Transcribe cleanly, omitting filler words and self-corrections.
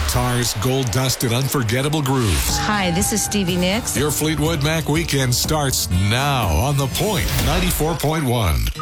guitars, gold dust, and unforgettable grooves. Hi, this is Stevie Nicks. Your Fleetwood Mac weekend starts now on The Point 94.1.